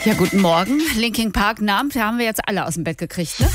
Ja, guten Morgen. Linkin Park Namen haben wir jetzt alle aus dem Bett gekriegt, ne?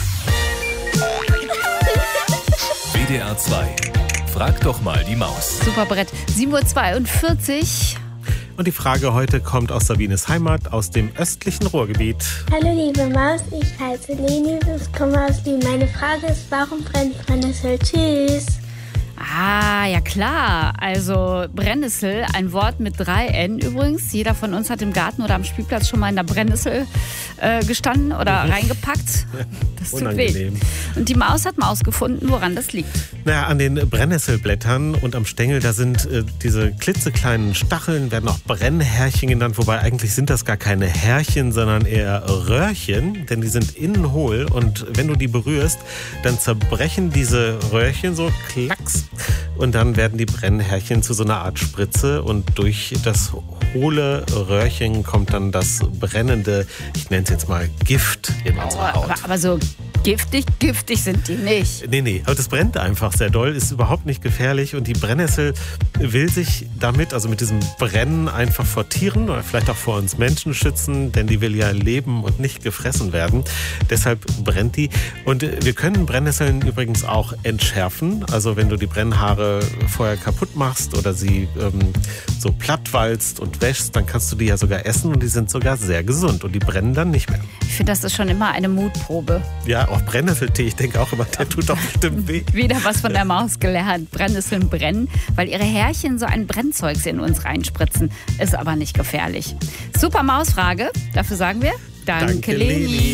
WDR 2. Frag doch mal die Maus. Super Brett. 7:42 Uhr. Und die Frage heute kommt aus Sabines Heimat, aus dem östlichen Ruhrgebiet. Hallo liebe Maus, ich heiße Leni, ich komme aus Wien. Meine Frage ist, warum brennt Brennnessel? Tschüss. Ah, ja klar. Also Brennnessel, ein Wort mit 3 N übrigens. Jeder von uns hat im Garten oder am Spielplatz schon mal in der Brennnessel gestanden oder reingepackt. Das tut weh. Und die Maus hat mal ausgefunden, woran das liegt. Naja, an den Brennnesselblättern und am Stängel, da sind diese klitzekleinen Stacheln, werden auch Brennhärchen genannt. Wobei eigentlich sind das gar keine Härchen, sondern eher Röhrchen. Denn die sind innen hohl und wenn du die berührst, dann zerbrechen diese Röhrchen so klacks. Und dann werden die Brennhärchen zu so einer Art Spritze und durch das hohle Röhrchen kommt dann das brennende, ich nenne es jetzt mal Gift in unsere Haut. Aber so giftig sind die nicht. Nee, aber das brennt einfach sehr doll, ist überhaupt nicht gefährlich und die Brennnessel will sich damit, also mit diesem Brennen einfach vor Tieren oder vielleicht auch vor uns Menschen schützen, denn die will ja leben und nicht gefressen werden. Deshalb brennt die und wir können Brennnesseln übrigens auch entschärfen, also wenn du die Brennhaare vorher kaputt machst oder sie so platt walzt und wäschst, dann kannst du die ja sogar essen und die sind sogar sehr gesund und die brennen dann nicht mehr. Ich finde, das ist schon immer eine Mutprobe. Ja, auch Brennnesseltee, ich denke auch immer, der tut doch bestimmt weh. Wieder was von der Maus gelernt. Brennnesseln brennen, weil ihre Härchen so ein Brennzeug in uns reinspritzen. Ist aber nicht gefährlich. Super Mausfrage, dafür sagen wir Danke, Leni.